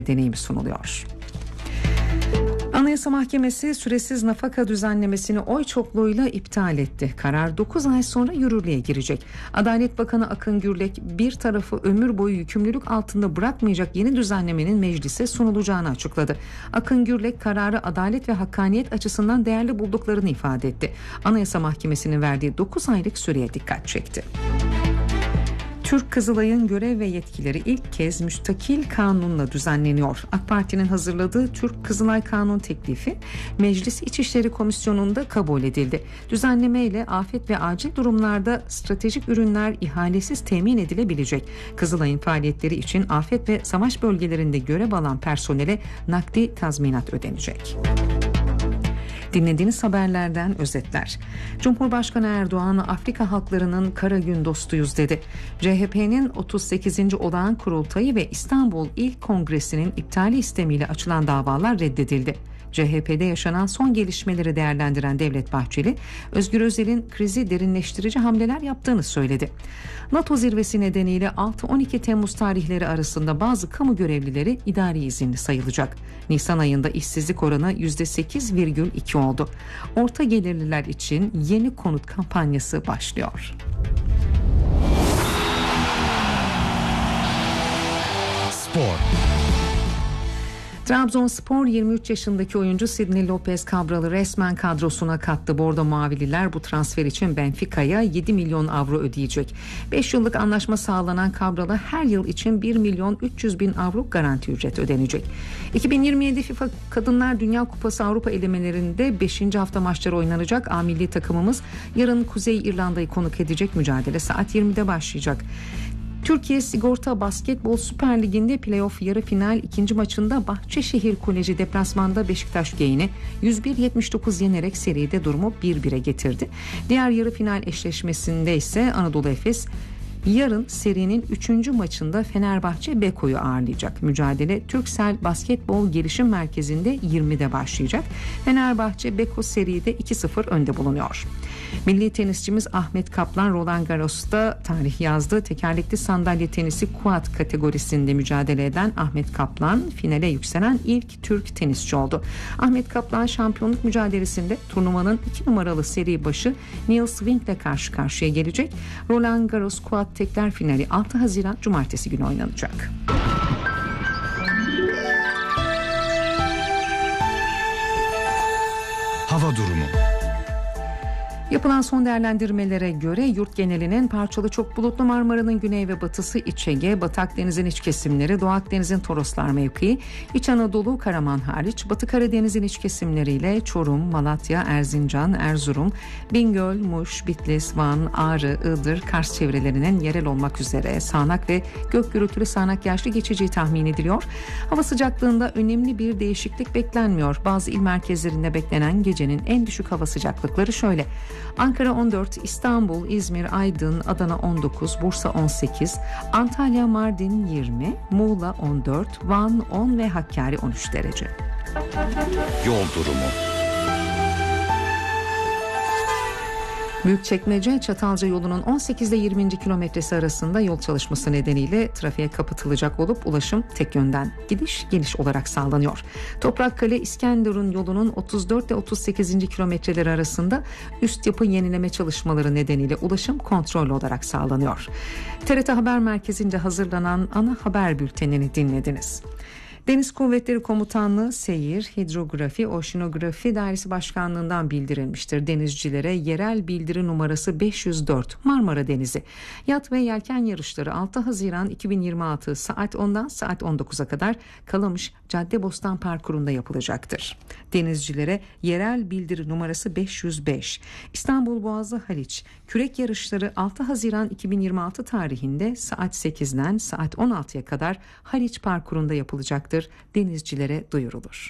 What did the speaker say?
deneyimi sunuluyor. Anayasa Mahkemesi süresiz nafaka düzenlemesini oy çokluğuyla iptal etti. Karar 9 ay sonra yürürlüğe girecek. Adalet Bakanı Akın Gürlek bir tarafı ömür boyu yükümlülük altında bırakmayacak yeni düzenlemenin meclise sunulacağını açıkladı. Akın Gürlek kararı adalet ve hakkaniyet açısından değerli bulduklarını ifade etti. Anayasa Mahkemesi'nin verdiği 9 aylık süreye dikkat çekti. Türk Kızılay'ın görev ve yetkileri ilk kez müstakil kanunla düzenleniyor. AK Parti'nin hazırladığı Türk Kızılay Kanun teklifi Meclis İçişleri Komisyonu'nda kabul edildi. Düzenleme ile afet ve acil durumlarda stratejik ürünler ihalesiz temin edilebilecek. Kızılay'ın faaliyetleri için afet ve savaş bölgelerinde görev alan personele nakdi tazminat ödenecek. Dinlediğiniz haberlerden özetler. Cumhurbaşkanı Erdoğan, Afrika halklarının kara gün dostuyuz dedi. CHP'nin 38. olağan kurultayı ve İstanbul İl Kongresi'nin iptali istemiyle açılan davalar reddedildi. CHP'de yaşanan son gelişmeleri değerlendiren Devlet Bahçeli, Özgür Özel'in krizi derinleştirici hamleler yaptığını söyledi. NATO zirvesi nedeniyle 6-12 Temmuz tarihleri arasında bazı kamu görevlileri idari izinli sayılacak. Nisan ayında işsizlik oranı %8,2 oldu. Orta gelirliler için yeni konut kampanyası başlıyor. Spor. Trabzonspor 23 yaşındaki oyuncu Sidney Lopez Cabral'ı resmen kadrosuna kattı. Bordo Mavililer bu transfer için Benfica'ya 7 milyon avro ödeyecek. 5 yıllık anlaşma sağlanan Cabral'a her yıl için 1 milyon 300 bin avro garanti ücret ödenecek. 2027 FIFA Kadınlar Dünya Kupası Avrupa elemelerinde 5. hafta maçları oynanacak. A milli takımımız yarın Kuzey İrlanda'yı konuk edecek. Mücadele saat 20'de başlayacak. Türkiye Sigorta Basketbol Süper Ligi'nde playoff yarı final ikinci maçında Bahçeşehir Koleji deplasmanda Beşiktaş Geyin'i 101-79 yenerek seride durumu 1-1'e getirdi. Diğer yarı final eşleşmesinde ise Anadolu Efes yarın serinin 3. maçında Fenerbahçe Beko'yu ağırlayacak. Mücadele Türksel Basketbol Gelişim Merkezi'nde 20'de başlayacak. Fenerbahçe Beko seride 2-0 önde bulunuyor. Milli tenisçimiz Ahmet Kaplan Roland Garros'ta tarih yazdı. Tekerlekli sandalye tenisi quad kategorisinde mücadele eden Ahmet Kaplan finale yükselen ilk Türk tenisçi oldu. Ahmet Kaplan şampiyonluk mücadelesinde turnuvanın 2 numaralı seri başı Neil Swing ile karşı karşıya gelecek. Roland Garros quad tekler finali 6 Haziran Cumartesi günü oynanacak. Hava durumu. Yapılan son değerlendirmelere göre yurt genelinin parçalı çok bulutlu Marmara'nın güney ve batısı, İç Ege, Batı Akdeniz'in iç kesimleri, Doğu Akdeniz'in Toroslar mevkii, İç Anadolu, Karaman hariç, Batı Karadeniz'in iç kesimleriyle Çorum, Malatya, Erzincan, Erzurum, Bingöl, Muş, Bitlis, Van, Ağrı, Iğdır, Kars çevrelerinin yerel olmak üzere sağanak ve gök gürültülü sağanak yağışlı geçeceği tahmin ediliyor. Hava sıcaklığında önemli bir değişiklik beklenmiyor. Bazı il merkezlerinde beklenen gecenin en düşük hava sıcaklıkları şöyle: Ankara 14, İstanbul, İzmir, Aydın, Adana 19, Bursa 18, Antalya, Mardin 20, Muğla 14, Van 10 ve Hakkari 13 derece. Yol durumu. Büyükçekmece Çatalca yolunun 18 ile 20. kilometresi arasında yol çalışması nedeniyle trafiğe kapatılacak olup ulaşım tek yönden gidiş geliş olarak sağlanıyor. Toprakkale İskenderun yolunun 34 ile 38. kilometreleri arasında üst yapı yenileme çalışmaları nedeniyle ulaşım kontrollü olarak sağlanıyor. TRT Haber Merkezi'nde hazırlanan ana haber bültenini dinlediniz. Deniz Kuvvetleri Komutanlığı Seyir, Hidrografi, Oşinografi Dairesi Başkanlığı'ndan bildirilmiştir. Denizcilere yerel bildiri numarası 504 Marmara Denizi. Yat ve yelken yarışları 6 Haziran 2026 saat 10'dan saat 19'a kadar Kalamış Caddebostan Parkuru'nda yapılacaktır. Denizcilere yerel bildiri numarası 505. İstanbul Boğazı Haliç kürek yarışları 6 Haziran 2026 tarihinde saat 8'den saat 16'ya kadar Haliç Parkuru'nda yapılacaktır. Denizcilere duyurulur.